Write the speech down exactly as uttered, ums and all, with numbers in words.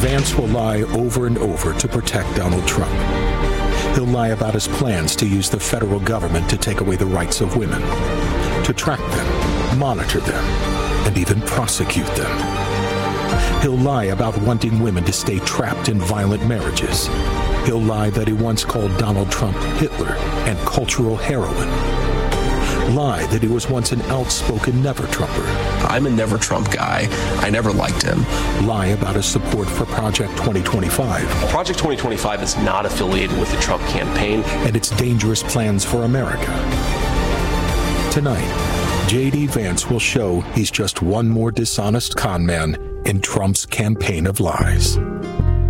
Vance will lie over and over to protect Donald Trump. He'll lie about his plans to use the federal government to take away the rights of women, to track them, monitor them, and even prosecute them. He'll lie about wanting women to stay trapped in violent marriages. He'll lie that he once called Donald Trump Hitler and cultural heroin. Lie that he was once an outspoken never-Trumper. I'm a never-Trump guy. I never liked him. Lie about his support for Project twenty twenty-five. Project twenty twenty-five is not affiliated with the Trump campaign. And its dangerous plans for America. Tonight, J D. Vance will show he's just one more dishonest con man in Trump's campaign of lies.